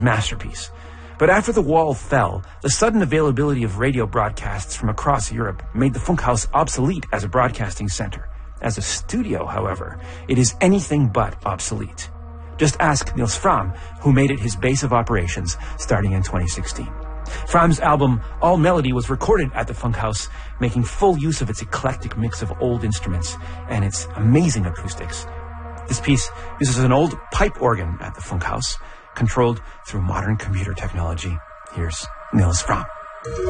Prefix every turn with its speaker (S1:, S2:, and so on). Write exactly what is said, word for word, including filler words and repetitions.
S1: masterpiece. But after the wall fell, the sudden availability of radio broadcasts from across Europe made the Funkhaus obsolete as a broadcasting center. As a studio, however, it is anything but obsolete. Just ask Niels Frahm, who made it his base of operations starting in twenty sixteen. Fram's album All Melody was recorded at the Funkhaus, making full use of its eclectic mix of old instruments and its amazing acoustics. This piece uses an old pipe organ at the Funkhaus, controlled through modern computer technology. Here's Niels Frahm.